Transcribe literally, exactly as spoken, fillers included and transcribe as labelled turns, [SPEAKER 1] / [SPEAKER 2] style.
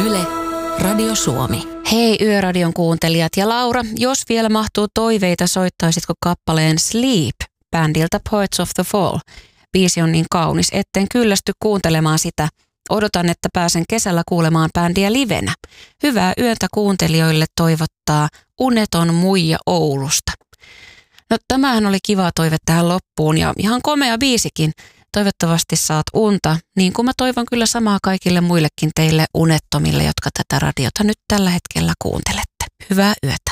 [SPEAKER 1] Yle, Radio Suomi.
[SPEAKER 2] Hei Yöradion kuuntelijat ja Laura, jos vielä mahtuu toiveita, soittaisitko kappaleen Sleep bändiltä Poets of the Fall? Biisi on niin kaunis, etten kyllästy kuuntelemaan sitä. Odotan, että pääsen kesällä kuulemaan bändiä livenä. Hyvää yötä kuuntelijoille toivottaa uneton muija Oulusta. No tämähän oli kiva toive tähän loppuun ja ihan komea biisikin. Toivottavasti saat unta, niin kuin mä toivon kyllä samaa kaikille muillekin teille unettomille, jotka tätä radiota nyt tällä hetkellä kuuntelette. Hyvää yötä.